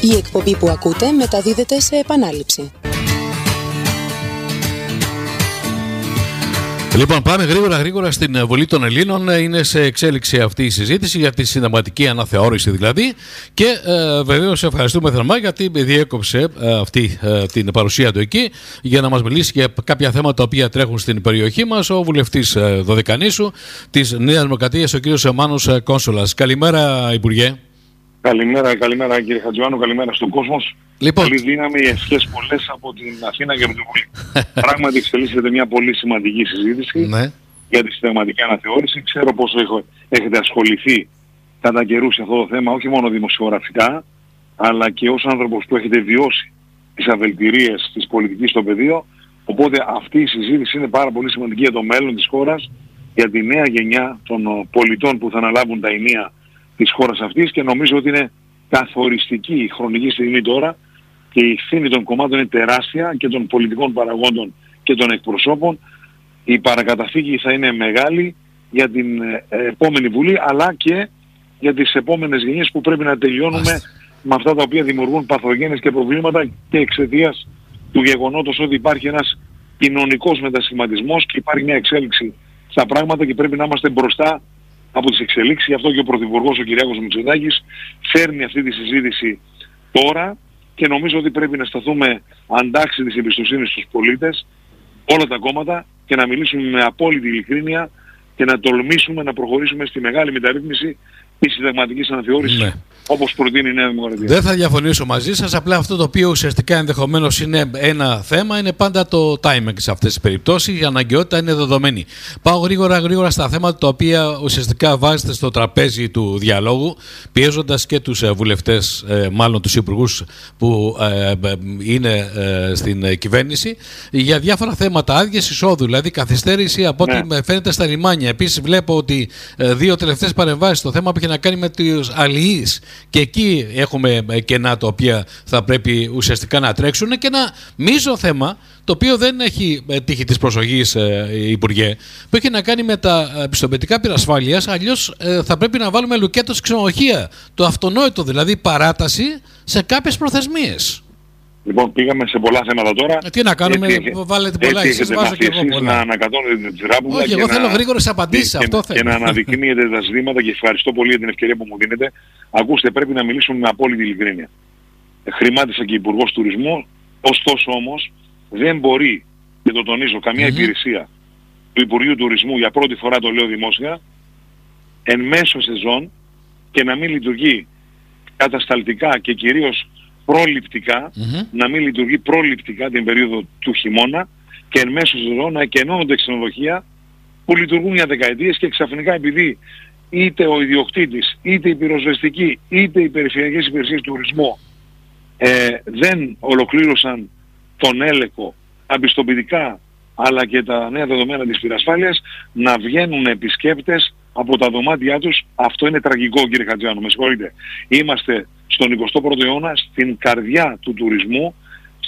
Η εκπομπή που ακούτε μεταδίδεται σε επανάληψη. Λοιπόν, πάμε γρήγορα στην Βουλή των Ελλήνων. Είναι σε εξέλιξη αυτή η συζήτηση για τη συνταγματική αναθεώρηση δηλαδή. Και βεβαίως ευχαριστούμε θερμά γιατί διέκοψε αυτή την παρουσία του εκεί για να μας μιλήσει για κάποια θέματα τα οποία τρέχουν στην περιοχή μας ο βουλευτής Δωδεκανήσου της Νέας Δημοκρατίας, ο κύριος Μάνος Κόνσολας. Καλημέρα, Υπουργέ. Καλημέρα κύριε Χατζιωάννου, καλημέρα στον κόσμο. Λοιπόν, καλή δύναμη, ευχές πολλές από την Αθήνα και από την Βουλή. Πράγματι εξελίσσεται μια πολύ σημαντική συζήτηση για τη συνταγματική αναθεώρηση. Ξέρω πόσο έχετε ασχοληθεί κατά καιρούς σε αυτό το θέμα, όχι μόνο δημοσιογραφικά, αλλά και ως άνθρωπος που έχετε βιώσει τις αβελτηρίες της πολιτικής στο πεδίο. Οπότε αυτή η συζήτηση είναι πάρα πολύ σημαντική για το μέλλον της χώρας, για τη νέα γενιά των πολιτών που θα αναλάβουν τα ενία της χώρας αυτής, και νομίζω ότι είναι καθοριστική η χρονική στιγμή τώρα και η ευθύνη των κομμάτων είναι τεράστια και των πολιτικών παραγόντων και των εκπροσώπων. Η παρακαταθήκη θα είναι μεγάλη για την επόμενη Βουλή, αλλά και για τις επόμενες γενιές που πρέπει να τελειώνουμε με αυτά τα οποία δημιουργούν παθογένειες και προβλήματα και εξαιτίας του γεγονότος ότι υπάρχει ένας κοινωνικός μετασχηματισμός και υπάρχει μια εξέλιξη στα πράγματα και πρέπει να είμαστε μπροστά από τις εξελίξεις. Γι' αυτό και ο Πρωθυπουργός, ο Κυριάκος Μητσοτάκης, φέρνει αυτή τη συζήτηση τώρα και νομίζω ότι πρέπει να σταθούμε αντάξει της εμπιστοσύνης στους πολίτες, όλα τα κόμματα, και να μιλήσουμε με απόλυτη ειλικρίνεια και να τολμήσουμε να προχωρήσουμε στη μεγάλη μεταρρύθμιση της συνταγματικής αναθεώρησης, όπως προτείνει η Νέα Δημοκρατία. Δεν θα διαφωνήσω μαζί σας, απλά αυτό το οποίο ουσιαστικά ενδεχομένως είναι ένα θέμα είναι πάντα το timing σε αυτές τις περιπτώσεις, η αναγκαιότητα είναι δεδομένη. Πάω γρήγορα στα θέματα τα οποία ουσιαστικά βάζετε στο τραπέζι του διαλόγου, πιέζοντας και τους βουλευτές, μάλλον τους υπουργούς που είναι στην κυβέρνηση, για διάφορα θέματα, άδειες εισόδου, δηλαδή καθυστέρηση από ό,τι φαίνεται στα λιμάνια. Επίσης βλέπω ότι δύο τελευταίες παρεμβάσεις στο θέμα που είχε να κάνει με τους αλληλείς. Και εκεί έχουμε κενά τα οποία θα πρέπει ουσιαστικά να τρέξουν, και ένα μείζο θέμα το οποίο δεν έχει τύχει της προσοχής, Υπουργέ, που έχει να κάνει με τα πιστοποιητικά πυρασφάλειας. Αλλιώς θα πρέπει να βάλουμε λουκέτο στις ξενοδοχεία. Το αυτονόητο, δηλαδή παράταση σε κάποιες προθεσμίες. Λοιπόν, πήγαμε σε πολλά θέματα τώρα. Τι να κάνουμε, βάλετε πολλά, εσείς βάζω και εγώ πολλά. Να ανακατώνετε την τράπουλα. Όχι, εγώ θέλω γρήγορες απαντήσεις, αυτό θέλω. Και να αναδεικνύετε τα ζητήματα, και ευχαριστώ πολύ για την ευκαιρία που μου δίνετε. Ακούστε, πρέπει να μιλήσουμε με απόλυτη ειλικρίνεια. Χρημάτισα και Υπουργός Τουρισμού, ωστόσο όμως δεν μπορεί, και το τονίζω, καμία υπηρεσία του Υπουργείου Τουρισμού, για πρώτη φορά το λέω δημόσια, εν μέσω σεζόν και να μην λειτουργεί κατασταλτικά και κυρίως προληπτικά, να μην λειτουργεί προληπτικά την περίοδο του χειμώνα, και εν μέσω σεζόν να εκενώνονται ξενοδοχεία που λειτουργούν για δεκαετίες, και ξαφνικά επειδή είτε ο ιδιοκτήτης, είτε η πυροσβεστική, είτε οι περιφερειακές υπηρεσίες τουρισμού δεν ολοκλήρωσαν τον έλεγχο, τα πιστοποιητικά αλλά και τα νέα δεδομένα της πυρασφάλειας, να βγαίνουν επισκέπτες από τα δωμάτια τους. Αυτό είναι τραγικό, κύριε Χατζιωάννου, με συγχωρείτε. Είμαστε στον 21ο αιώνα, στην καρδιά του τουρισμού,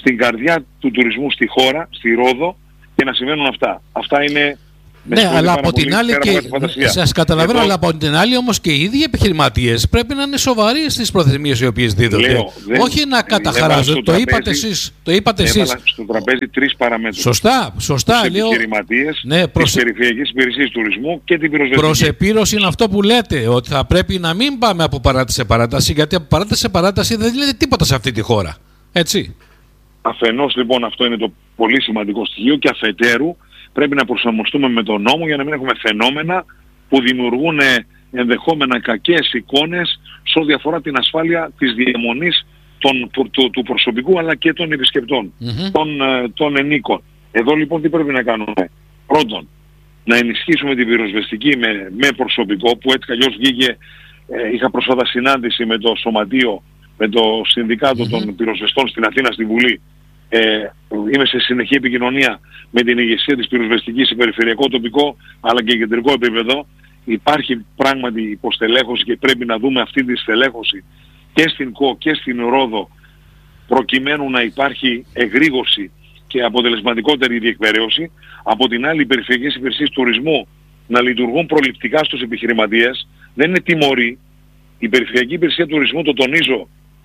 στη χώρα, στη Ρόδο, και να συμβαίνουν αυτά. Αυτά είναι... Ναι, αλλά από την άλλη, και σας καταλαβαίνω, αλλά από την άλλη όμως και οι ίδιοι επιχειρηματίες πρέπει να είναι σοβαροί στις προθεσμίες οι οποίες δίδονται. Όχι να καταχαράζονται. Το είπατε εσείς. Έβαλα στο τραπέζι τρεις παραμέτρους. Σωστά. Τους επιχειρηματίες, τις περιφερειακές υπηρεσίες τουρισμού και την πυροσβεστική. Προς επίρρωση είναι αυτό που λέτε, ότι θα πρέπει να μην πάμε από παράταση σε παράταση, γιατί από παράταση σε παράταση δεν λέτε τίποτα σε αυτή τη χώρα. Έτσι. Αφενός λοιπόν αυτό είναι το πολύ σημαντικό στοιχείο, και αφετέρου πρέπει να προσαρμοστούμε με τον νόμο για να μην έχουμε φαινόμενα που δημιουργούν ενδεχόμενα κακές εικόνες σε ό,τι αφορά την ασφάλεια της διαμονής του προσωπικού αλλά και των επισκεπτών, των ενίκων. Εδώ λοιπόν τι πρέπει να κάνουμε? Πρώτον, να ενισχύσουμε την πυροσβεστική με προσωπικό, που έτσι αλλιώς βγήκε, είχα πρόσφατα συνάντηση με το Σωματείο, με το Συνδικάτο των Πυροσβεστών στην Αθήνα, στη Βουλή. Είμαι σε συνεχή επικοινωνία με την ηγεσία της πυροσβεστικής σε περιφερειακό, τοπικό αλλά και κεντρικό επίπεδο. Υπάρχει πράγματι υποστελέχωση και πρέπει να δούμε αυτή τη στελέχωση και στην ΚΟ και στην Ρόδο, προκειμένου να υπάρχει εγρήγορση και αποτελεσματικότερη διεκπαιρέωση. Από την άλλη, οι περιφερειακές υπηρεσίες τουρισμού να λειτουργούν προληπτικά στους επιχειρηματίες. Δεν είναι τιμωρή. Η Περιφερειακή Υπηρεσία Τουρισμού, το τονίζω,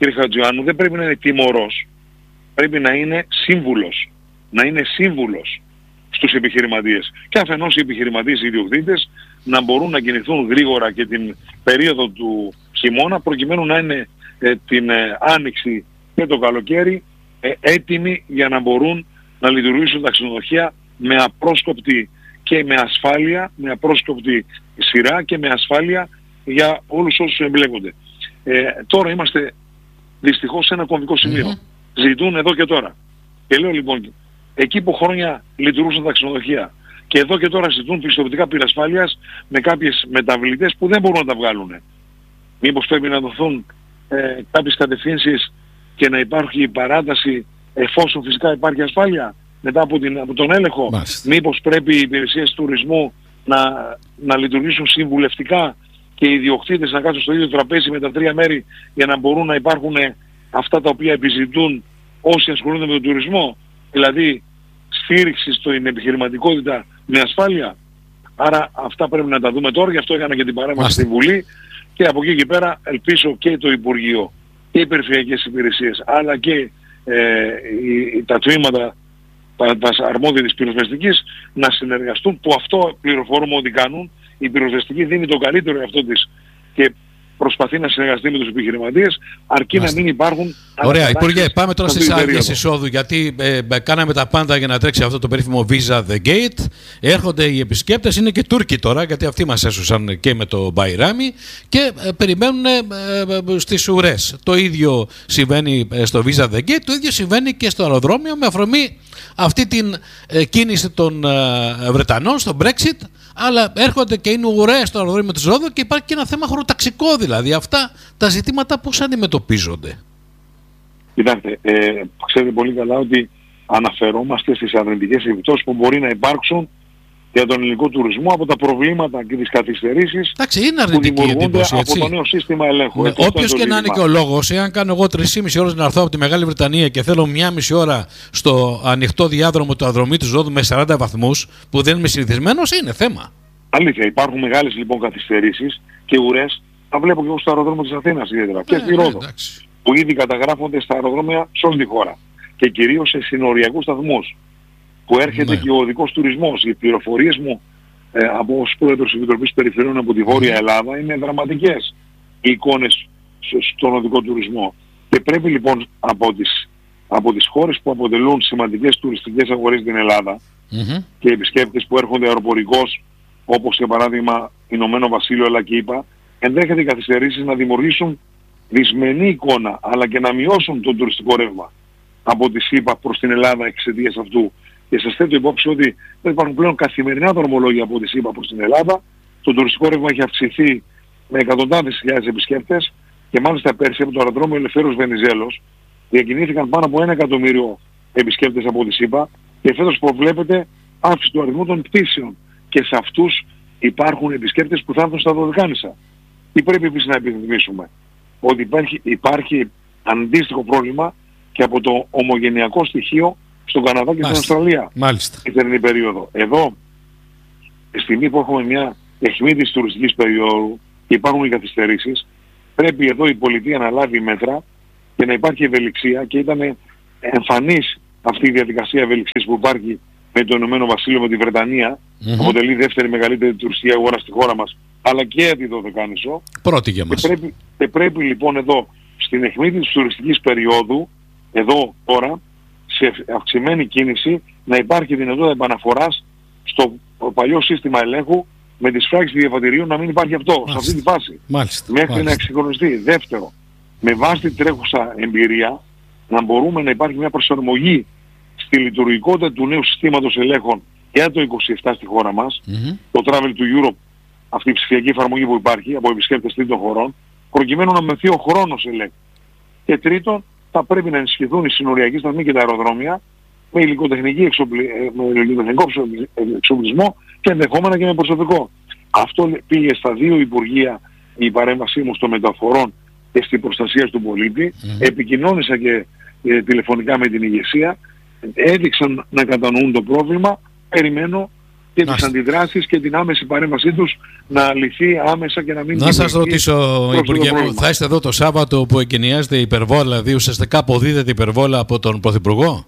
κύριε Χατζιωάννου, δεν πρέπει να είναι τιμωρός. Πρέπει να είναι σύμβουλος. Να είναι σύμβουλος στους επιχειρηματίες. Και αφενός οι επιχειρηματίες, οι ιδιοκτήτες, να μπορούν να κινηθούν γρήγορα και την περίοδο του χειμώνα, προκειμένου να είναι την άνοιξη και το καλοκαίρι έτοιμοι για να μπορούν να λειτουργήσουν τα ξενοδοχεία με απρόσκοπτη και με ασφάλεια, με απρόσκοπτη σειρά και με ασφάλεια για όλους όσους εμπλέκονται. Τώρα είμαστε δυστυχώς σε ένα κομβικό σημείο. Ζητούν εδώ και τώρα. Και λέω λοιπόν, εκεί που χρόνια λειτουργούσαν τα ξενοδοχεία και εδώ και τώρα ζητούν πιστοποιητικά πυρασφάλειας με κάποιες μεταβλητές που δεν μπορούν να τα βγάλουν. Μήπως πρέπει να δοθούν κάποιες κατευθύνσεις και να υπάρχει παράταση, εφόσον φυσικά υπάρχει ασφάλεια μετά από τον έλεγχο? Μήπως πρέπει οι υπηρεσίες τουρισμού να λειτουργήσουν συμβουλευτικά και οι ιδιοκτήτες να κάτσουν στο ίδιο τραπέζι με τα τρία μέρη για να μπορούν να υπάρχουν αυτά τα οποία επιζητούν όσοι ασχολούνται με τον τουρισμό, δηλαδή στήριξη στην επιχειρηματικότητα με ασφάλεια? Άρα αυτά πρέπει να τα δούμε τώρα, γι' αυτό έκανα και την παρέμβαση στη Βουλή, και από εκεί και πέρα ελπίζω και το Υπουργείο και οι περιφερειακές υπηρεσίες αλλά και τα τμήματα τα αρμόδια της πυροσβεστικής να συνεργαστούν, που αυτό πληροφορούμε ότι κάνουν. Η πυροσβεστική δίνει το καλύτερο εαυτό της και προσπαθεί να συνεργαστεί με τους επιχειρηματίες, αρκεί να μην υπάρχουν... Ωραία, Υπουργέ, πάμε τώρα στις άδειες εισόδου, γιατί κάναμε τα πάντα για να τρέξει αυτό το περίφημο Visa The Gate. Έρχονται οι επισκέπτες, είναι και Τούρκοι τώρα, γιατί αυτοί μας έσωσαν και με το Μπαϊράμι και περιμένουν στις ουρές. Το ίδιο συμβαίνει στο Visa The Gate, το ίδιο συμβαίνει και στο αεροδρόμιο, με αφορμή αυτή την κίνηση των Βρετανών στο Brexit. Αλλά έρχονται και είναι ουρές στο αεροδρόμιο της Ρόδου και υπάρχει και ένα θέμα χωροταξικό, δηλαδή. Αυτά τα ζητήματα πώς αντιμετωπίζονται? Κοιτάξτε, ξέρετε πολύ καλά ότι αναφερόμαστε στις αρνητικές επιπτώσεις που μπορεί να υπάρξουν για τον ελληνικό τουρισμό από τα προβλήματα και τις καθυστερήσεις που δημιουργούνται από το νέο σύστημα ελέγχου. Ναι, όποιος και να είναι και ο λόγος, εάν κάνω εγώ 3,5 ώρες να έρθω από τη Μεγάλη Βρετανία και θέλω 1,5 ώρα στο ανοιχτό διάδρομο του αεροδρομίου της Ρόδου με 40 βαθμούς, που δεν είμαι συνηθισμένος, είναι θέμα. Αλήθεια, υπάρχουν μεγάλες λοιπόν καθυστερήσεις και ουρές. Τα βλέπω και εγώ στο αεροδρόμιο της Αθήνας ιδιαίτερα και στη Ρόδο, που ήδη καταγράφονται στα αεροδρόμια σε όλη τη χώρα και κυρίως σε συνοριακούς σταθμούς, που έρχεται και ο οδικός τουρισμός. Οι πληροφορίες μου ως πρόεδρος της Επιτροπής Περιφερειών από τη Βόρεια Ελλάδα είναι δραματικές οι εικόνες στον οδικό τουρισμό. Και πρέπει λοιπόν από τις χώρες που αποτελούν σημαντικές τουριστικές αγορές στην Ελλάδα και επισκέπτες που έρχονται αεροπορικώς, όπως για παράδειγμα Ηνωμένο Βασίλειο αλλά και ΗΠΑ, ενδέχεται οι καθυστερήσεις να δημιουργήσουν δυσμενή εικόνα αλλά και να μειώσουν το τουριστικό ρεύμα από τη ΗΠΑ προς την Ελλάδα εξαιτίας αυτού. Και σας θέτω υπόψη ότι δεν υπάρχουν πλέον καθημερινά δρομολόγια από τη ΣΥΠΑ προς την Ελλάδα. Το τουριστικό ρεύμα έχει αυξηθεί με εκατοντάδες χιλιάδες επισκέπτες και μάλιστα πέρσι από το αεροδρόμιο Ελευθέρος Βενιζέλος διακινήθηκαν πάνω από 1 εκατομμύριο επισκέπτες από τη ΣΥΠΑ και φέτος προβλέπεται αύξηση του αριθμού των πτήσεων και σε αυτούς υπάρχουν επισκέπτες που θα έρθουν στα Δωδεκάνησα. Τι πρέπει επίσης να επιθυμίσουμε? Ότι υπάρχει αντίστοιχο πρόβλημα και από το ομογενειακό στοιχείο στον Καναδά και στην Αυστραλία. Μάλιστα. Η θερινή περίοδο. Εδώ, τη στιγμή που έχουμε μια αιχμή της τουριστικής περίοδου και υπάρχουν οι καθυστερήσεις, πρέπει εδώ η πολιτεία να λάβει μέτρα και να υπάρχει ευελιξία, και ήταν εμφανής αυτή η διαδικασία ευελιξίας που υπάρχει με το Ηνωμένο Βασίλειο, με τη Βρετανία, αποτελεί δεύτερη μεγαλύτερη τουριστική αγορά στη χώρα μας, αλλά και τη Δωδεκάνησο. Πρώτη για μας. Και πρέπει λοιπόν εδώ, στην αιχμή της τουριστικής περίοδου, εδώ τώρα, σε αυξημένη κίνηση, να υπάρχει δυνατότητα επαναφοράς στο παλιό σύστημα ελέγχου με τις φράξεις διαβατηρίων, να μην υπάρχει αυτό σε αυτή τη φάση. Μέχρι να εξυγχρονιστεί. Δεύτερο, με βάση την τρέχουσα εμπειρία να μπορούμε να υπάρχει μια προσαρμογή στη λειτουργικότητα του νέου συστήματος ελέγχων για το 27 στη χώρα μας, το Travel to Europe, αυτή η ψηφιακή εφαρμογή που υπάρχει από επισκέπτες τρίτων χωρών, προκειμένου να μεθεί ο χρόνος ελέγχου. Και τρίτον, θα πρέπει να ενισχυθούν οι συνοριακοί σταθμοί και τα αεροδρόμια με υλικοτεχνικό εξοπλισμό και ενδεχόμενα και με προσωπικό. Αυτό πήγε στα 2 Υπουργεία η παρέμβασή μου στο μεταφορών και στην προστασία του πολίτη. Επικοινώνησα και τηλεφωνικά με την ηγεσία. Έδειξαν να κατανοούν το πρόβλημα. Περιμένω και τις αντιδράσεις και την άμεση παρέμβασή τους να λυθεί άμεσα και να μην... Να σας ρωτήσω, Υπουργέ μου, θα είστε εδώ το Σάββατο που εγκαινιάζεται η υπερβόλα, δηλαδή ουσιαστικά αποδίδεται η υπερβόλα από τον Πρωθυπουργό?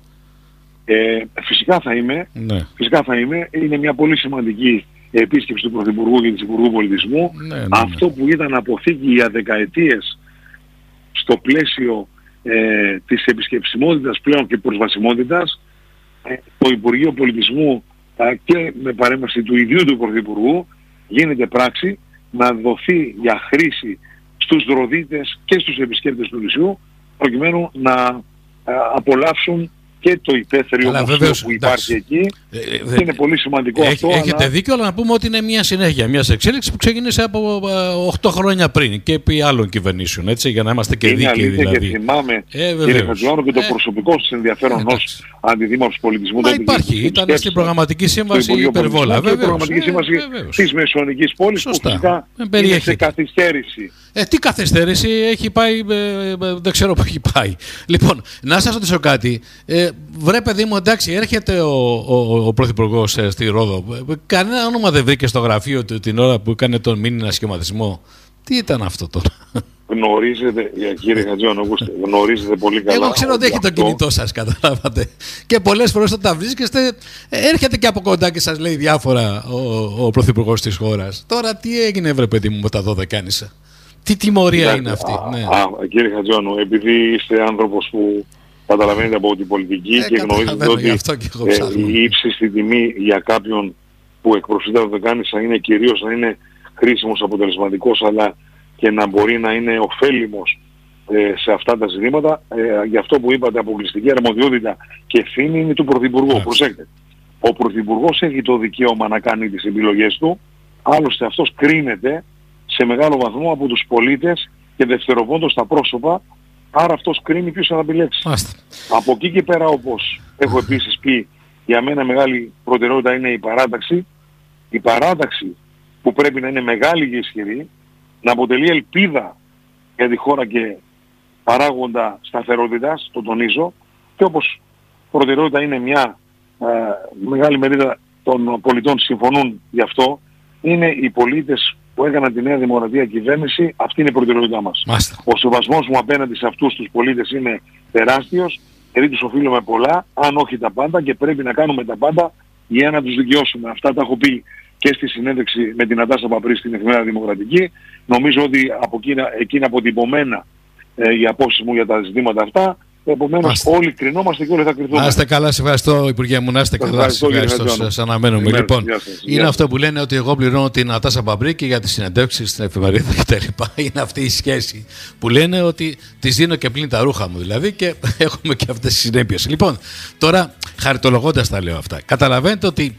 Φυσικά θα είμαι. Ναι. Φυσικά θα είμαι. Είναι μια πολύ σημαντική επίσκεψη του Πρωθυπουργού και της Υπουργού Πολιτισμού. Ναι. Αυτό που ήταν αποθήκη για δεκαετίες στο πλαίσιο της επισκεψιμότητας πλέον και προσβασιμότητας, το Υπουργείο Πολιτισμού και με παρέμβαση του ίδιου του Πρωθυπουργού γίνεται πράξη να δοθεί για χρήση στους δροδίτες και στους επισκέπτες του νησιού, προκειμένου να απολαύσουν και το υπαίθριο μουσείο που υπάρχει εκεί. Είναι πολύ σημαντικό αυτό. Έχετε δίκιο, αλλά να πούμε ότι είναι μια συνέχεια μιας εξέλιξης που ξεκίνησε από 8 χρόνια πριν και επί άλλων κυβερνήσεων, έτσι, για να είμαστε και δίκαιοι δηλαδή. Και θυμάμαι, κύριε Χατζιάννου, και το προσωπικό σας ενδιαφέρον ως Αντιδήμαρχος Πολιτισμού. Μα υπάρχει, ήταν στην προγραμματική σύμβαση η υπερβόλα. Στην προγραμματική σύμβαση της Μεσαιωνικής πόλης, που φυσικά είναι σε καθυστέρηση. Τι καθυστέρηση, έχει πάει, δεν ξέρω πού έχει πάει. Λοιπόν, να σας ρωτήσω κάτι. Βρε παιδί μου, εντάξει, έρχεται ο Πρωθυπουργός στη Ρόδο. Κανένα όνομα δεν βρήκε στο γραφείο του την ώρα που έκανε τον μήνυνα σχηματισμό. Τι ήταν αυτό τώρα? Γνωρίζετε, κύριε Χατζιάνου, γνωρίζετε πολύ καλά. Εγώ ξέρω ότι έχει το κινητό σας, καταλάβατε. Και πολλές φορές όταν τα βρίσκεστε, έρχεται και από κοντά και σας λέει διάφορα ο Πρωθυπουργός της χώρας. Τώρα τι έγινε, βρε παιδί μου, με τα 12 Τι τιμωρία είναι αυτή? Κύριε Χατζιάνου, επειδή είστε άνθρωπος που καταλαβαίνετε από την πολιτική και γνωρίζετε ότι η ύψιστη τιμή για κάποιον που εκπροσωπεί τα δωδεκάνησα είναι κυρίως να είναι χρήσιμος, αποτελεσματικός, αλλά και να μπορεί να είναι ωφέλιμος σε αυτά τα ζητήματα. Γι' αυτό που είπατε, αποκλειστική αρμοδιότητα και ευθύνη είναι του Πρωθυπουργού. Προσέξτε, ο Πρωθυπουργός έχει το δικαίωμα να κάνει τις επιλογές του, άλλωστε αυτός κρίνεται σε μεγάλο βαθμό από τους πολίτες και δευτεροβόντως τα πρόσωπα, άρα αυτός κρίνει ποιος θα επιλέξει. Από εκεί και πέρα, όπως έχω επίσης πει, για μένα μεγάλη προτεραιότητα είναι η παράταξη. Η παράταξη που πρέπει να είναι μεγάλη και ισχυρή, να αποτελεί ελπίδα για τη χώρα και παράγοντα σταθερότητας, το τονίζω, και όπως προτεραιότητα είναι μια μεγάλη μερίδα των πολιτών συμφωνούν γι' αυτό, είναι οι πολίτες που έκαναν τη Νέα Δημοκρατία κυβέρνηση, αυτή είναι η προτεραιότητά μας. Ο σεβασμός μου απέναντι σε αυτούς τους πολίτες είναι τεράστιος, γιατί τους οφείλουμε πολλά, αν όχι τα πάντα, και πρέπει να κάνουμε τα πάντα για να τους δικαιώσουμε. Αυτά τα έχω πει και στη συνέντευξη με την Νατάσα Παπρή στην Εφημερίδα Δημοκρατική. Νομίζω ότι από εκεί είναι αποτυπωμένα οι απόψεις μου για τα ζητήματα αυτά. Επομένως όλοι κρινόμαστε και όλοι θα κρυθούμε. Να είστε καλά, σε ευχαριστώ Υπουργέ μου, να είστε καλά, σε ευχαριστώ, σας αναμένουμε. Λοιπόν, είναι αυτό που λένε ότι εγώ πληρώνω την Νατάσα Παπρίκη για τις συνεντεύξεις στην εφημερίδα κτλ. Είναι αυτή η σχέση που λένε ότι τις δίνω και πλην τα ρούχα μου δηλαδή, και έχουμε και αυτές τις συνέπειες. Λοιπόν, τώρα χαριτολογώντας τα λέω αυτά, καταλαβαίνετε ότι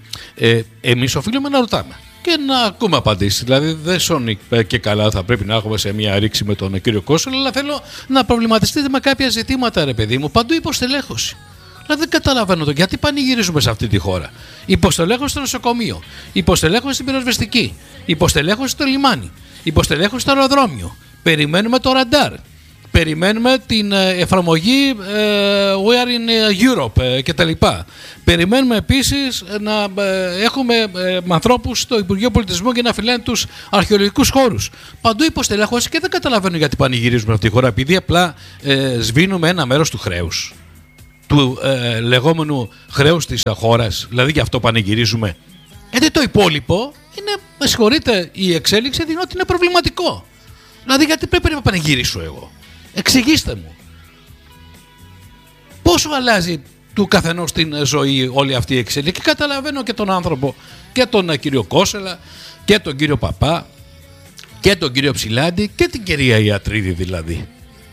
εμείς οφείλουμε να ρωτάμε και να ακούμε απαντήσεις. Δηλαδή δεν σώνει και καλά θα πρέπει να έχουμε σε μια ρήξη με τον κύριο Κόσολα, αλλά θέλω να προβληματιστείτε με κάποια ζητήματα, ρε παιδί μου. Παντού υποστελέχωση. Δηλαδή δεν καταλαβαίνω το γιατί πανηγυρίζουμε σε αυτή τη χώρα. Υποστελέχωση στο νοσοκομείο, υποστελέχωση στην πυροσβεστική, υποστελέχωση στο λιμάνι, υποστελέχωση στο αεροδρόμιο. Περιμένουμε το ραντάρ. Περιμένουμε την εφαρμογή We are in Europe κτλ. Περιμένουμε επίσης να έχουμε ανθρώπους στο Υπουργείο Πολιτισμού για να φυλάνε τους αρχαιολογικούς χώρους. Παντού υποστελέχωση και δεν καταλαβαίνω γιατί πανηγυρίζουμε αυτή τη χώρα, επειδή απλά σβήνουμε ένα μέρος του χρέους. Του λεγόμενου χρέους της χώρας, δηλαδή γι' αυτό πανηγυρίζουμε. Γιατί το υπόλοιπο είναι, με συγχωρείτε, η εξέλιξη δίνει ότι είναι προβληματικό. Δηλαδή γιατί πρέπει να πανηγυρίσω εγώ? Εξηγήστε μου. Πόσο αλλάζει του καθενός την ζωή όλη αυτή η εξέλιξη? Και καταλαβαίνω και τον άνθρωπο, και τον κύριο Κόσελα, και τον κύριο Παπά, και τον κύριο Ψηλάντη, και την κυρία Ιατρίδη δηλαδή.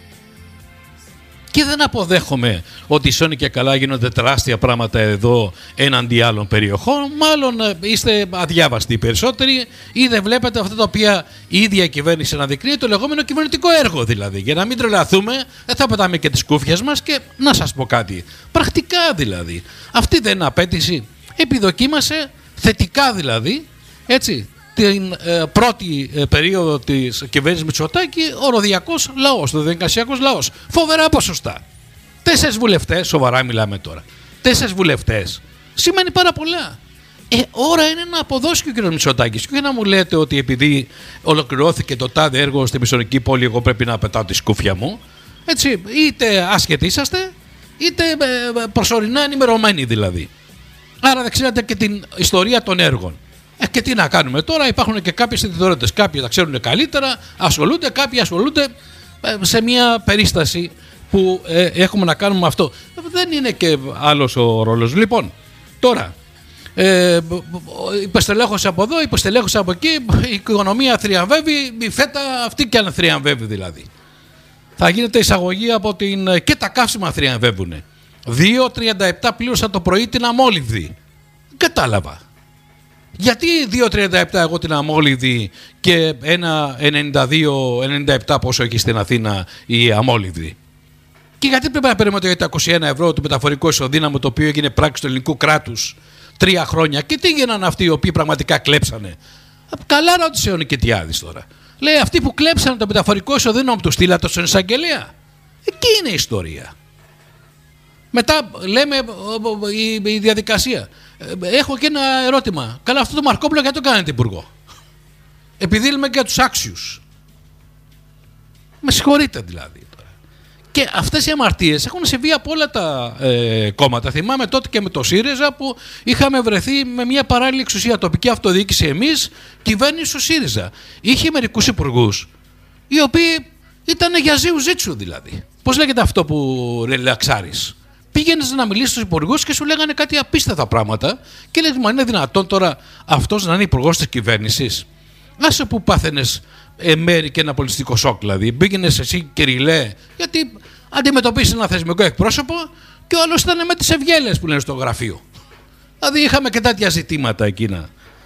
Και δεν αποδέχομαι ότι σώνει και καλά γίνονται τεράστια πράγματα εδώ έναντι άλλων περιοχών. Μάλλον είστε αδιάβαστοι οι περισσότεροι, ή δεν βλέπετε αυτά τα οποία η ίδια η κυβέρνηση αναδεικνύει, το λεγόμενο κυβερνητικό έργο δηλαδή. Για να μην τρελαθούμε, δεν θα πετάμε και τις κούφιες μας. Και να σας πω κάτι, πρακτικά δηλαδή, αυτή δεν είναι απέτηση, επιδοκίμασε θετικά δηλαδή, έτσι, την πρώτη περίοδο της κυβέρνησης Μητσοτάκη ο ροδιακός λαός, ο δεκασιακός λαός. Φοβερά ποσοστά. 4 βουλευτές, σοβαρά μιλάμε τώρα. 4 βουλευτές σημαίνει πάρα πολλά. Ώρα είναι να αποδώσει και ο κ. Μητσοτάκης. Και να μου λέτε ότι επειδή ολοκληρώθηκε το τάδε έργο στη Μεσογειακή πόλη, εγώ πρέπει να πετάω τη σκούφια μου. Έτσι, είτε άσχετοι είσαστε, είτε προσωρινά ενημερωμένοι δηλαδή. Άρα δεν ξέρετε και την ιστορία των έργων. Και τι να κάνουμε τώρα, υπάρχουν και κάποιες ιδιαιτερότητες. Κάποιοι τα ξέρουν καλύτερα, ασχολούνται, κάποιοι ασχολούνται σε μια περίσταση που έχουμε να κάνουμε αυτό. Δεν είναι και άλλος ο ρόλος. Λοιπόν, τώρα, υπεστελέχωση από εδώ, υπεστελέχωση από εκεί, η οικονομία θριαμβεύει, η φέτα αυτή και αν θριαμβεύει δηλαδή. Θα γίνεται εισαγωγή από και τα καύσιμα θριαμβεύουν. 2,37 πλήρωσα το πρωί την αμόλυβδη. Κατάλαβα. Γιατί 2,37 εγώ την αμόλυβδη και 1,92-1,97 πόσο έχει στην Αθήνα η αμόλυβδη. Και γιατί πρέπει να περιμένουμε για τα 21 ευρώ του μεταφορικού ισοδύναμου, το οποίο έγινε πράξη του ελληνικού κράτους 3 χρόνια. Και τι γίνανε αυτοί οι οποίοι πραγματικά κλέψανε? Καλά ρώτησε ο Νικητιάδης τώρα. Λέει, αυτοί που κλέψανε το μεταφορικό ισοδύναμο του στείλατε στον εισαγγελέα. Εκεί είναι η ιστορία. Μετά λέμε η διαδικασία. Έχω και ένα ερώτημα. Καλά, αυτό το Μαρκόπουλο γιατί το κάνετε υπουργό? Επειδή λέμε και για τους άξιους. Με συγχωρείτε δηλαδή. Και αυτές οι αμαρτίες έχουν συμβεί από όλα τα κόμματα. Θυμάμαι τότε και με το ΣΥΡΙΖΑ που είχαμε βρεθεί με μια παράλληλη εξουσία, τοπική αυτοδιοίκηση εμείς, κυβέρνηση ο ΣΥΡΙΖΑ. Είχε μερικούς υπουργούς οι οποίοι ήταν για ζήου ζήτσου δηλαδή. Πώς λέγεται αυτό που ρελαξάρεις? Πήγαινες να μιλήσεις στους υπουργούς και σου λέγανε κάτι απίστευτα πράγματα και λέγες, μα είναι δυνατόν τώρα αυτός να είναι υπουργός της κυβέρνησης? Άσε που πάθαινες μέρη και ένα πολιτιστικό σοκ δηλαδή. Πήγαινες εσύ και ριλέ, γιατί αντιμετωπίσεις ένα θεσμικό εκπρόσωπο και ο άλλος ήταν με τις ευγέλες που λένε στο γραφείο. Δηλαδή είχαμε και τέτοια ζητήματα εκείνη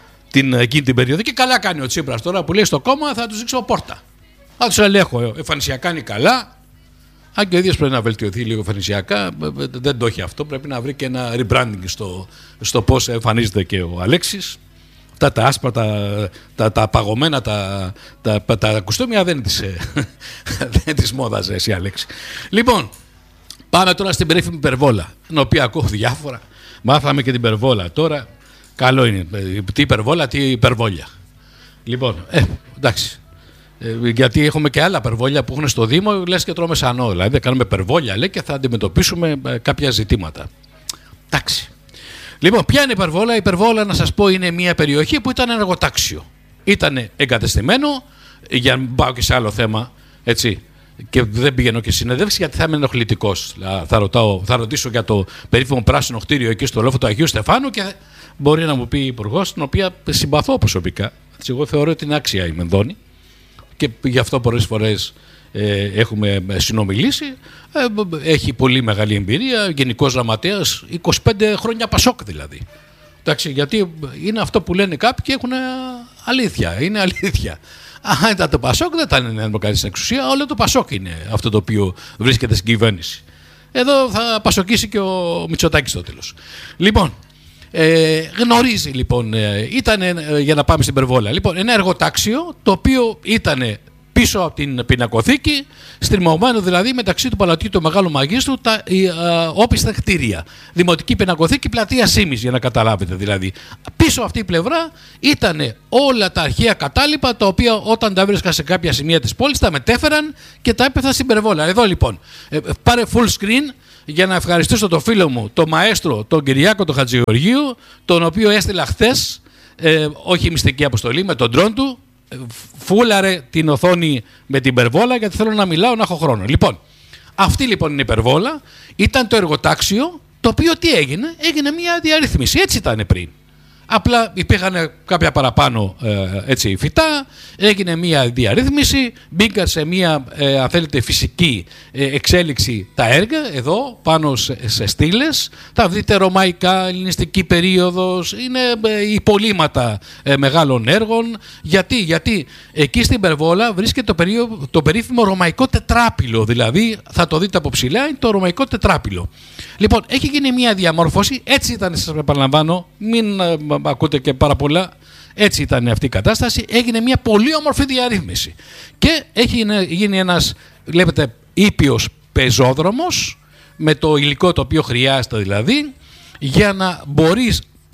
την περίοδο. Και καλά κάνει ο Τσίπρας τώρα που λέει στο κόμμα, θα τους δείξω πόρτα. Θα τους ελέγχω. Εμφανισιακά είναι καλά. Αν και ο ίδιος πρέπει να βελτιωθεί λίγο εμφανισιακά, δεν το έχει αυτό. Πρέπει να βρει και ένα rebranding στο πώς εμφανίζεται και ο Αλέξης. Αυτά τα άσπρα, τα παγωμένα, τα κουστούμια δεν είναι της μόδας, εσύ Αλέξη. Λοιπόν, πάμε τώρα στην περίφημη υπερβόλα, την οποία ακούω διάφορα. Μάθαμε και την υπερβόλα τώρα. Καλό είναι. Τι υπερβόλα, τι υπερβόλια. Λοιπόν, εντάξει. Γιατί έχουμε και άλλα υπερβόλια που έχουν στο Δήμο, λες και τρώμε σανό. Δηλαδή, δεν κάνουμε υπερβόλια, λέει, και θα αντιμετωπίσουμε κάποια ζητήματα. Εντάξει. Λοιπόν, ποια είναι η υπερβόλα? Η υπερβόλα, να σας πω, είναι μια περιοχή που ήταν εργοτάξιο. Ήταν εγκατεστημένο, για να πάω και σε άλλο θέμα, έτσι, και δεν πηγαίνω και συνεδεύσει γιατί θα είμαι ενοχλητικός. Θα ρωτήσω για το περίφημο πράσινο κτίριο εκεί στο λόφο του Αγίου Στεφάνου και μπορεί να μου πει η υπουργός, την οποία συμπαθώ προσωπικά. Έτσι, εγώ θεωρώ ότι είναι άξια η Μενδώνη και γι' αυτό πολλές φορές έχουμε συνομιλήσει. Έχει πολύ μεγάλη εμπειρία, γενικός γραμματέας, 25 χρόνια Πασόκ δηλαδή. Εντάξει, γιατί είναι αυτό που λένε κάποιοι και έχουν αλήθεια, είναι αλήθεια. Αν ήταν το Πασόκ δεν ήταν να δημοκρατήσει στην εξουσία, όλο το Πασόκ είναι αυτό το οποίο βρίσκεται στην κυβέρνηση. Εδώ θα πασοκίσει και ο Μητσοτάκης στο τέλος. Λοιπόν, γνωρίζει λοιπόν, ήταν, για να πάμε στην υπερβόλα, λοιπόν, ένα εργοτάξιο το οποίο ήταν πίσω από την πινακοθήκη, στριμωμένο δηλαδή μεταξύ του Παλατιού του Μεγάλου Μαγίστρου, τα όπιστα κτίρια. Δημοτική πινακοθήκη, πλατεία Σίμης, για να καταλάβετε δηλαδή. Πίσω αυτή η πλευρά ήταν όλα τα αρχαία κατάλοιπα, τα οποία όταν τα βρίσκα σε κάποια σημεία της πόλης, τα μετέφεραν και τα έπεφταν στην υπερβόλα. Εδώ λοιπόν, πάρε full screen για να ευχαριστήσω τον φίλο μου, τον μαέστρο, τον Κυριάκο τον Χατζηγεωργίου, τον οποίο έστειλα χθες, όχι μυστική αποστολή, με τον ντρόν του. Φούλαρε την οθόνη με την υπερβόλα γιατί θέλω να μιλάω, να έχω χρόνο. Λοιπόν, αυτή λοιπόν είναι η υπερβόλα. Ήταν το εργοτάξιο, το οποίο τι έγινε? Έγινε μια διαρρύθμιση. Έτσι ήταν πριν. Απλά υπήρχαν κάποια παραπάνω φυτά, έγινε μια διαρρύθμιση, μπήκαν σε μια αν θέλετε φυσική εξέλιξη τα έργα εδώ πάνω σε στήλες. Θα δείτε ρωμαϊκά, ελληνιστική περίοδος, είναι υπολείμματα μεγάλων έργων. Γιατί εκεί στην υπερβόλα βρίσκεται το περίφημο ρωμαϊκό τετράπυλο, δηλαδή θα το δείτε από ψηλά, είναι το ρωμαϊκό τετράπυλο. Λοιπόν, έχει γίνει μια διαμόρφωση, έτσι ήταν, σας επαναλαμβάνω, μην ακούτε και πάρα πολλά, έτσι ήταν αυτή η κατάσταση, έγινε μια πολύ όμορφη διαρρύθμιση και έχει γίνει ένας, βλέπετε, ήπιος πεζόδρομος με το υλικό το οποίο χρειάζεται δηλαδή, για να μπορείς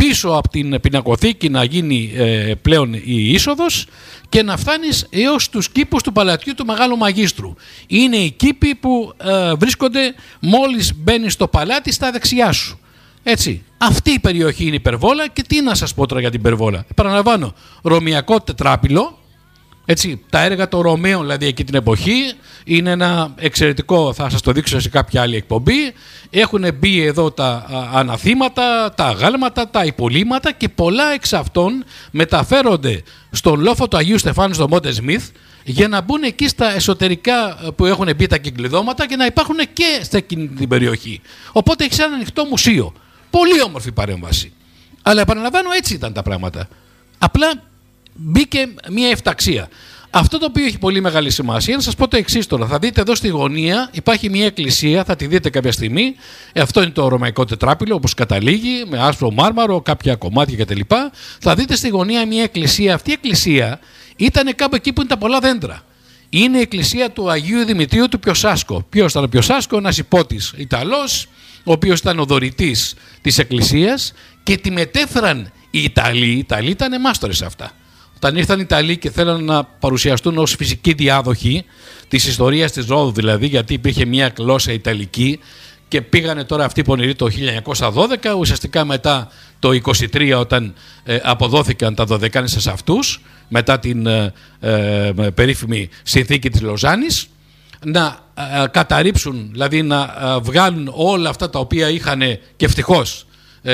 πίσω από την πινακοθήκη να γίνει πλέον η είσοδος και να φτάνεις έως τους κήπους του παλατιού του Μεγάλου Μαγίστρου. Είναι οι κήποι που βρίσκονται μόλις μπαίνεις στο παλάτι στα δεξιά σου. Έτσι, αυτή η περιοχή είναι υπερβόλα και τι να σας πω τώρα για την υπερβόλα. Παραλαμβάνω, ρωμιακό τετράπυλο. Έτσι, τα έργα των Ρωμαίων δηλαδή εκεί την εποχή είναι ένα εξαιρετικό, θα σας το δείξω σε κάποια άλλη εκπομπή. Έχουν μπει εδώ τα αναθήματα, τα αγάλματα, τα υπολείμματα και πολλά εξ αυτών μεταφέρονται στον λόφο του Αγίου Στεφάνου στο Μόντε Σμιθ για να μπουν εκεί στα εσωτερικά που έχουν μπει τα κυκλειδώματα και να υπάρχουν και σε εκείνη την περιοχή. Οπότε έχει ένα ανοιχτό μουσείο. Πολύ όμορφη παρέμβαση. Αλλά επαναλαμβάνω, έτσι ήταν τα πράγματα. Απλά μπήκε μια εφταξία. Αυτό το οποίο έχει πολύ μεγάλη σημασία, να σας πω το εξής τώρα. Θα δείτε εδώ στη γωνία υπάρχει μια εκκλησία, θα τη δείτε κάποια στιγμή. Αυτό είναι το ρωμαϊκό τετράπυλο, όπως καταλήγει, με άσπρο μάρμαρο, κάποια κομμάτια κτλ. Θα δείτε στη γωνία μια εκκλησία. Αυτή η εκκλησία ήταν κάπου εκεί που είναι τα πολλά δέντρα. Είναι η εκκλησία του Αγίου Δημητρίου του Πιοσάσκο. Ποιος ήταν ο Πιοσάσκο? Ένας υπότης Ιταλός, ο οποίος ήταν ο δωρητής της εκκλησίας και τη μετέφεραν οι Ιταλοί. Οι Ιταλοί ήταν μάστορες σε αυτά. Όταν ήρθαν οι Ιταλοί και θέλαν να παρουσιαστούν ως φυσικοί διάδοχοι της ιστορίας της Ρόδου, δηλαδή, γιατί υπήρχε μια γλώσσα Ιταλική και πήγανε τώρα αυτοί πονηροί το 1912, ουσιαστικά μετά το 1923 όταν αποδόθηκαν τα Δωδεκάνησα σε αυτούς, μετά την περίφημη συνθήκη της Λοζάνης, να καταρρίψουν, δηλαδή να βγάλουν όλα αυτά τα οποία είχαν και ευτυχώς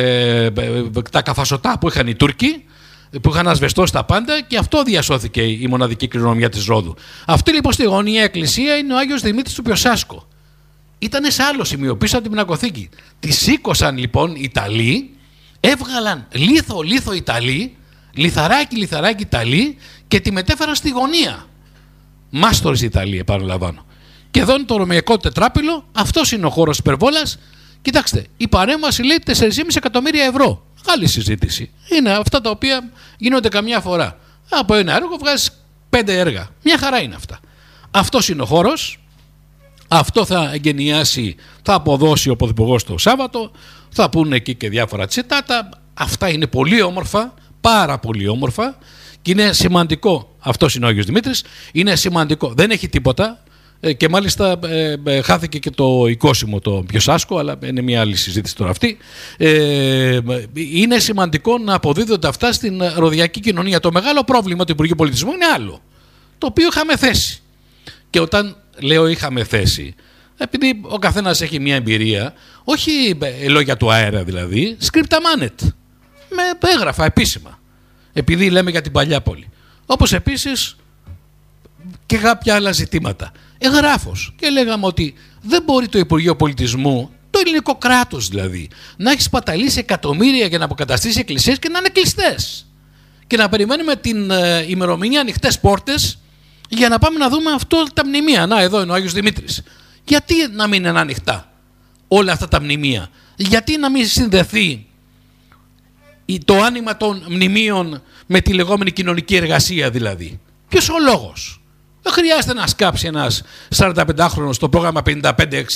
τα καθασωτά που είχαν οι Τούρκοι, που είχαν ασβεστώσει τα πάντα, και αυτό διασώθηκε η μοναδική κληρονομιά της Ρόδου. Αυτή λοιπόν στη γωνία εκκλησία είναι ο Άγιος Δημήτρης του Πιοσάσκο. Ήταν σε άλλο σημείο, πίσω από την πινακοθήκη. Τη σήκωσαν λοιπόν οι Ιταλοί, έβγαλαν λίθο Ιταλοί, λιθαράκι Ιταλοί και τη μετέφεραν στη γωνία. Μάστορες Ιταλοί, επαναλαμβάνω. Και εδώ είναι το ρωμαϊκό τετράπυλο, αυτός είναι ο χώρος υπερβόλας. Κοιτάξτε, η παρέμβαση λέει 4,5 εκατομμύρια ευρώ. Άλλη συζήτηση. Είναι αυτά τα οποία γίνονται καμιά φορά. Από ένα έργο βγάζεις 5 έργα. Μια χαρά είναι αυτά. Αυτός είναι ο χώρος. Αυτό θα εγκαινιάσει, θα αποδώσει ο Πρωθυπουργός το Σάββατο. Θα πούνε εκεί και διάφορα τσιτάτα. Αυτά είναι πολύ όμορφα, πάρα πολύ όμορφα. Και είναι σημαντικό. Αυτός είναι ο Άγιος Δημήτρης. Είναι σημαντικό. Δεν έχει τίποτα. Και μάλιστα χάθηκε και το οικόσιμο το Πιοσάσκο, αλλά είναι μια άλλη συζήτηση τώρα αυτή. Είναι σημαντικό να αποδίδονται αυτά στην ροδιακή κοινωνία. Το μεγάλο πρόβλημα του Υπουργείου Πολιτισμού είναι άλλο, το οποίο είχαμε θέσει. Και όταν λέω είχαμε θέσει, επειδή ο καθένας έχει μια εμπειρία, όχι λόγια του αέρα δηλαδή, scripta manet, με έγραφα επίσημα, επειδή λέμε για την παλιά πόλη. Όπως επίσης και κάποια άλλα ζητήματα. Εγγράφος. Και λέγαμε ότι δεν μπορεί το Υπουργείο Πολιτισμού, το ελληνικό κράτος δηλαδή, να έχει σπαταλήσει εκατομμύρια για να αποκαταστήσει εκκλησίες και να είναι κλειστές. Και να περιμένουμε την ημερομηνία ανοιχτές πόρτες για να πάμε να δούμε αυτό τα μνημεία. Να, εδώ είναι ο Άγιος Δημήτρης. Γιατί να μην είναι ανοιχτά όλα αυτά τα μνημεία? Γιατί να μην συνδεθεί το άνοιγμα των μνημείων με τη λεγόμενη κοινωνική εργασία δηλαδή? Ποιος ο λόγος? Δεν χρειάζεται να σκάψει ένας 45χρονος στο πρόγραμμα 55-65.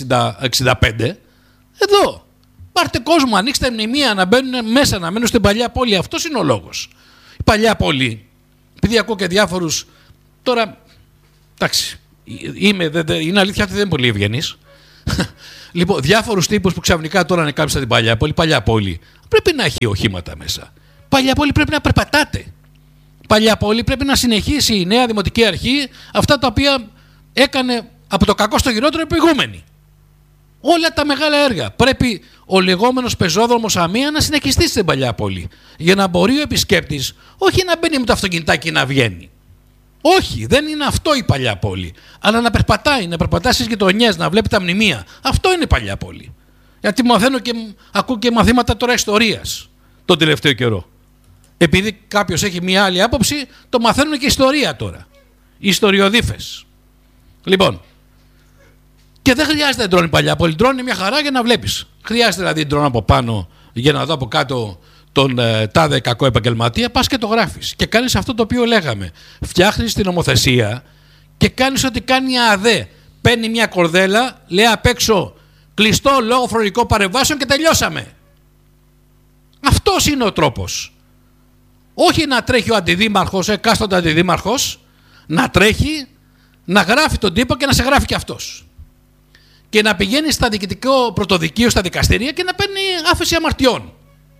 Εδώ. Πάρτε κόσμο, ανοίξτε μνημεία να μπαίνουν μέσα, να μένουν στην παλιά πόλη. Αυτός είναι ο λόγος. Η παλιά πόλη, επειδή ακούω και διάφορους. Τώρα, εντάξει, είναι αλήθεια ότι δεν είναι πολύ ευγενής. Λοιπόν, διάφορους τύπους που ξαφνικά τώρα ανεκάψαν την παλιά πόλη. Παλιά πόλη πρέπει να έχει οχήματα μέσα. Παλιά πόλη πρέπει να περπατάτε. Παλιά πόλη πρέπει να συνεχίσει η νέα Δημοτική Αρχή αυτά τα οποία έκανε από το κακό στο χειρότερο η προηγούμενη. Όλα τα μεγάλα έργα. Πρέπει ο λεγόμενος πεζόδρομος Αμία να συνεχιστεί στην παλιά πόλη. Για να μπορεί ο επισκέπτης όχι να μπαίνει με το αυτοκινητάκι να βγαίνει. Όχι, δεν είναι αυτό η παλιά πόλη. Αλλά να περπατάει, να περπατάει στις γειτονιές, να βλέπει τα μνημεία. Αυτό είναι η παλιά πόλη. Γιατί μαθαίνω και ακούω και μαθήματα τώρα ιστορίας τον τελευταίο καιρό. Επειδή κάποιος έχει μια άλλη άποψη, το μαθαίνουν και ιστορία τώρα. Οι ιστοριοδίφες. Λοιπόν, και δεν χρειάζεται ντρόν η παλιά πόλη. Ντρόν είναι μια χαρά για να βλέπεις. Χρειάζεται δηλαδή ντρόν από πάνω για να δω από κάτω τον τάδε κακό επαγγελματία. Πας και το γράφεις. Και κάνεις αυτό το οποίο λέγαμε. Φτιάχνεις την νομοθεσία και κάνεις ό,τι κάνει ΑΔΕ. Παίρνει μια κορδέλα, λέει απ' έξω κλειστό λόγω φρονικών παρεμβάσεων και τελειώσαμε. Αυτός είναι ο τρόπος. Όχι να τρέχει ο αντιδήμαρχος, εκάστοτε αντιδήμαρχος, να τρέχει, να γράφει τον τύπο και να σε γράφει και αυτός. Και να πηγαίνει στα διοικητικό πρωτοδικείο, στα δικαστήρια και να παίρνει άφεση αμαρτιών.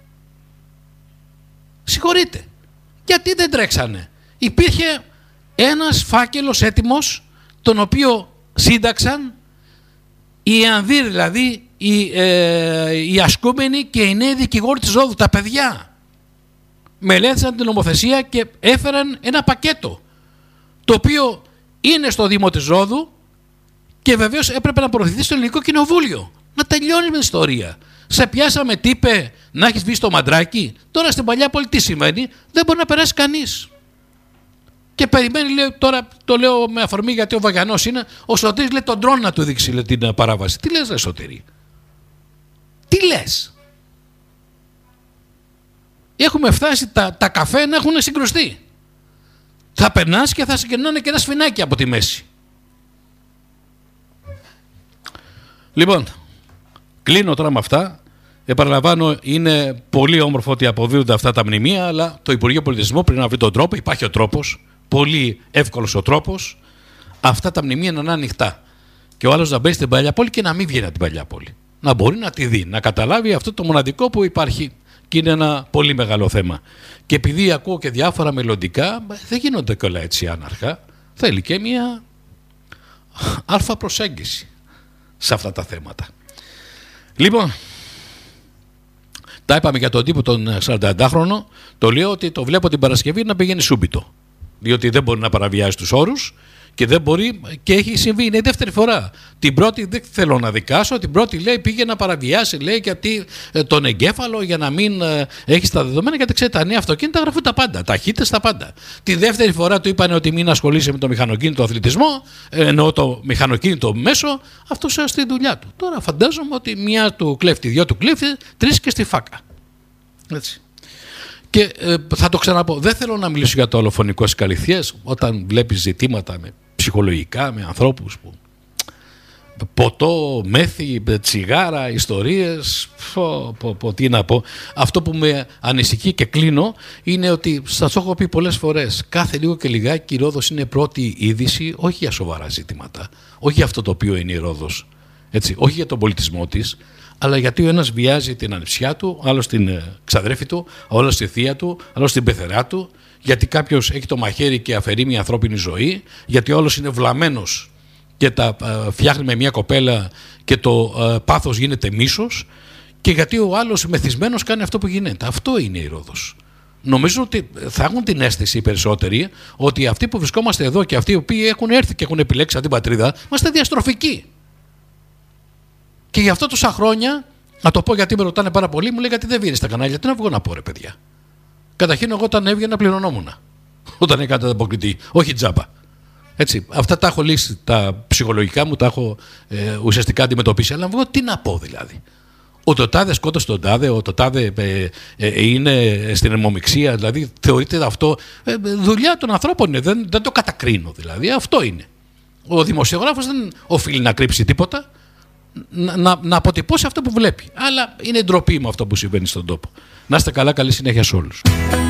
Συγχωρείτε. Γιατί δεν τρέξανε? Υπήρχε ένας φάκελος έτοιμος, τον οποίο σύνταξαν οι ανδύροι, δηλαδή οι ασκούμενοι και οι νέοι δικηγόροι της Ρόδου, τα παιδιά. Μελέτησαν την νομοθεσία και έφεραν ένα πακέτο, το οποίο είναι στο Δήμο της Ρόδου και βεβαίως έπρεπε να προωθηθεί στο Ελληνικό Κοινοβούλιο. Να τελειώνει με την ιστορία. Σε πιάσαμε, τι είπε, να έχεις βγει στο μαντράκι? Τώρα στην Παλιάπολη τι σημαίνει? Δεν μπορεί να περάσει κανείς. Και περιμένει, λέει, τώρα το λέω με αφορμή γιατί ο Βαγιανός είναι, ο Σωτήρης λέει τον τρόν να του δείξει, λέει, την παράβαση. Τι λες, ρε Σωτήρη? Τι λες? Έχουμε φτάσει τα καφέ να έχουν συγκρουστεί. Θα περνάς και θα συγκερνάνε και ένα σφινάκι από τη μέση. Λοιπόν, κλείνω τώρα με αυτά. Επαναλαμβάνω, είναι πολύ όμορφο ότι αποδίδονται αυτά τα μνημεία, αλλά το Υπουργείο Πολιτισμού πρέπει να βρει τον τρόπο. Υπάρχει ο τρόπος, πολύ εύκολος ο τρόπος, αυτά τα μνημεία να είναι ανοιχτά. Και ο άλλος να μπαίνει στην Παλιάπολη και να μην βγαίνει από την Παλιάπολη. Να μπορεί να τη δει, να καταλάβει αυτό το μοναδικό που υπάρχει. Και είναι ένα πολύ μεγάλο θέμα. Και επειδή ακούω και διάφορα μελλοντικά, δεν γίνονται και όλα έτσι άναρχα. Θέλει και μια αλφα προσέγγιση σε αυτά τα θέματα. Λοιπόν, τα είπαμε για τον τύπο τον 40χρονο. Το λέω ότι το βλέπω την Παρασκευή να πηγαίνει σούμπιτο. Διότι δεν μπορεί να παραβιάζει τους όρους και δεν μπορεί, και έχει συμβεί, είναι η δεύτερη φορά. Την πρώτη δεν θέλω να δικάσω, την πρώτη λέει πήγε να παραβιάσει, λέει, γιατί τον εγκέφαλο για να μην έχει τα δεδομένα, γιατί ξέρει τα νέα αυτοκίνητα γραφούν τα πάντα, ταχύτητες τα πάντα. Τη δεύτερη φορά του είπαν ότι μην ασχολείσαι με το μηχανοκίνητο αθλητισμό, εννοώ το μηχανοκίνητο μέσο, αυτό στη δουλειά του. Τώρα φαντάζομαι ότι μία του κλέφτη, δυο του κλέφτη, τρεις και στη φάκα. Έτσι. Και θα το ξαναπώ, δεν θέλω να μιλήσω για το ολοφωνικό στις καλυθίες, όταν βλέπεις ζητήματα ψυχολογικά με ανθρώπους που ποτό, μέθη, τσιγάρα, ιστορίες, τι να πω. Αυτό που με ανησυχεί και κλείνω είναι ότι σας έχω πει πολλές φορές, κάθε λίγο και λιγάκι η Ρόδος είναι πρώτη είδηση, όχι για σοβαρά ζητήματα, όχι για αυτό το οποίο είναι η Ρόδος, έτσι, όχι για τον πολιτισμό της, αλλά γιατί ο ένας βιάζει την ανιψιά του, ο άλλος την ξαδρέφη του, ο άλλος τη θεία του, ο άλλος την πεθερά του, γιατί κάποιος έχει το μαχαίρι και αφαιρεί μια ανθρώπινη ζωή, γιατί ο άλλος είναι βλαμμένος και τα φτιάχνει με μια κοπέλα και το πάθος γίνεται μίσος, και γιατί ο άλλος μεθυσμένος κάνει αυτό που γίνεται. Αυτό είναι η Ρόδος. Νομίζω ότι θα έχουν την αίσθηση οι περισσότεροι ότι αυτοί που βρισκόμαστε εδώ και αυτοί οι οποίοι έχουν έρθει και έχουν επιλέξει αυτή την πατρίδα, είμαστε διαστροφικοί. Και γι' αυτό τόσα χρόνια, να το πω γιατί με ρωτάνε πάρα πολύ, μου λέει γιατί δεν βγαίνει στα κανάλια. Τι να βγω να πω, ρε παιδιά? Καταρχήν, εγώ όταν έβγαινα πληρωνόμουν. Όταν έκανα ανταποκριτή, όχι τζάμπα. Έτσι, αυτά τα έχω λύσει, τα ψυχολογικά μου τα έχω ουσιαστικά αντιμετωπίσει. Αλλά εγώ τι να πω δηλαδή? Ο το τάδε σκότωσε τον τάδε, ο το τάδε είναι στην αιμομιξία, δηλαδή θεωρείται αυτό δουλειά των ανθρώπων είναι, δεν το κατακρίνω δηλαδή, αυτό είναι. Ο δημοσιογράφος δεν οφείλει να κρύψει τίποτα, να αποτυπώσει αυτό που βλέπει. Αλλά είναι ντροπή με αυτό που συμβαίνει στον τόπο. Να είστε καλά, καλή συνέχεια σε όλους.